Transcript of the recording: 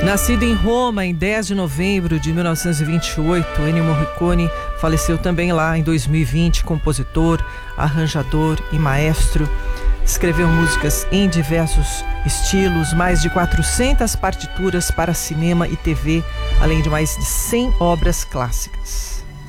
Nascido em Roma em 10 de novembro de 1928, Ennio Morricone faleceu também lá em 2020, compositor, arranjador e maestro. Escreveu músicas em diversos estilos, mais de 400 partituras para cinema e TV, além de mais de 100 obras clássicas.